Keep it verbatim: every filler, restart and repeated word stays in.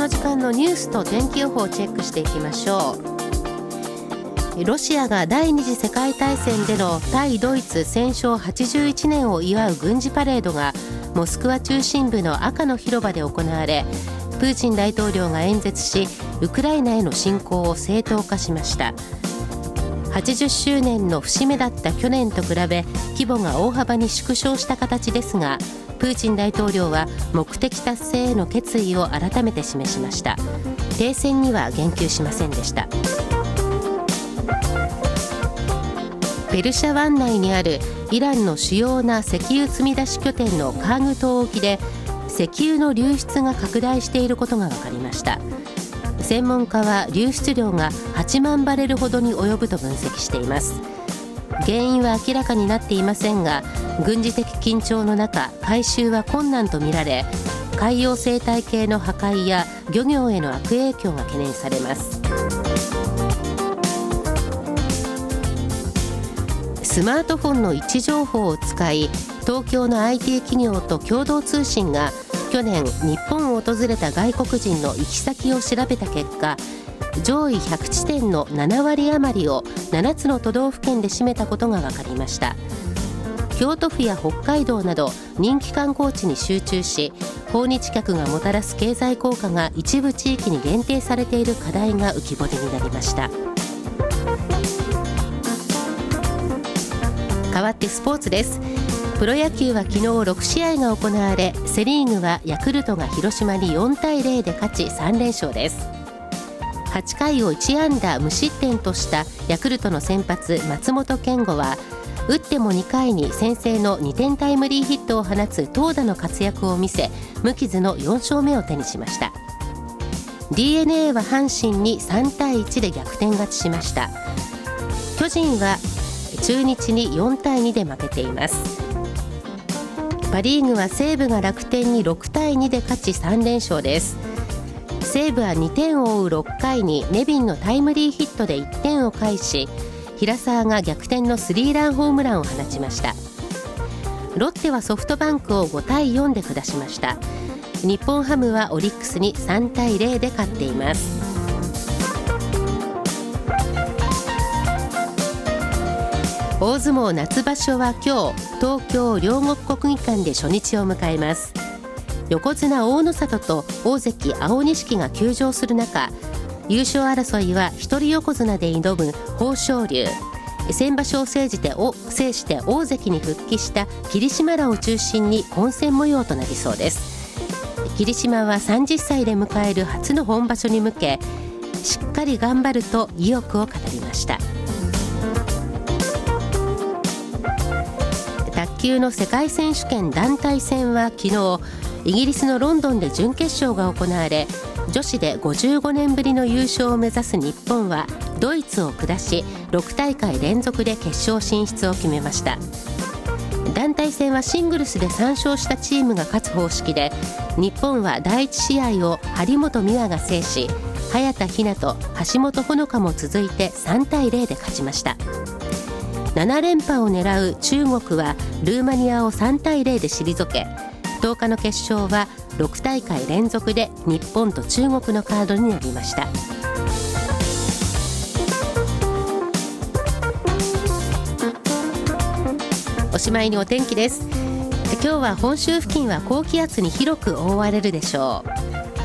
の時間のニュースと天気予報をチェックしていきましょう。ロシアが第二次世界大戦での対ドイツ戦勝はちじゅういちねんを祝う軍事パレードがモスクワ中心部の赤の広場で行われ、プーチン大統領が演説し、ウクライナへの侵攻を正当化しました。はちじゅっしゅうねんの節目だった去年と比べ規模が大幅に縮小した形ですが、プーチン大統領は目的達成への決意を改めて示しました。停戦には言及しませんでした。ペルシャ湾内にあるイランの主要な石油積み出し拠点のカーグ島沖で石油の流出が拡大していることが分かりました。専門家は流出量がはちまんバレルほどに及ぶと分析しています。原因は明らかになっていませんが、軍事的緊張の中、回収は困難とみられ、海洋生態系の破壊や漁業への悪影響が懸念されます。スマートフォンの位置情報を使い、東京の アイティー 企業と共同通信が去年日本を訪れた外国人の行き先を調べた結果、上位ひゃくちてんのななわり余りをななつの都道府県で占めたことが分かりました。京都府や北海道など人気観光地に集中し、訪日客がもたらす経済効果が一部地域に限定されている課題が浮き彫りになりました。変わってスポーツです。プロ野球は昨日ろくしあいが行われ、セリーグはヤクルトが広島によんたいゼロで勝ちさんれんしょうです。はちかいをいちあんだ無失点としたヤクルトの先発松本健吾は、打ってもにかいに先制のにてんタイムリーヒットを放つ投打の活躍を見せ、無傷のよんしょうめを手にしました。 ディーエヌエー は阪神にさんたいいちで逆転勝ちしました。巨人は中日によんたいにで負けています。パ・リーグは西武が楽天にろくたいにで勝ちさんれんしょうです。西武はにてんを追うろっかいにネビンのタイムリーヒットでいってんを返し、平沢が逆転のスリーランホームランを放ちました。ロッテはソフトバンクをごたいよんで下しました。日本ハムはオリックスにさんたいゼロで勝っています。大相撲夏場所は今日、東京両国国技館で初日を迎えます。横綱大野里と大関青錦が休場する中、優勝争いは一人横綱で挑む豊昇龍、先場所を制してお制して大関に復帰した霧島らを中心に混戦模様となりそうです。霧島はさんじゅっさいで迎える初の本場所に向け、しっかり頑張ると意欲を語りました。卓球の世界選手権団体戦は昨日、イギリスのロンドンで準決勝が行われ、女子でごじゅうごねんぶりの優勝を目指す日本はドイツを下し、ろくたいかい連続で決勝進出を決めました。団体戦はシングルスでさんしょうしたチームが勝つ方式で、日本はだいいちしあいを張本美和が制し、早田ひなと橋本穂香も続いてさんたいゼロで勝ちました。ななれんぱを狙う中国はルーマニアをさんたいゼロで退け、とおかの決勝はろくたいかい連続で日本と中国のカードになりました。おしまいにお天気です。今日は本州付近は高気圧に広く覆われるでしょう。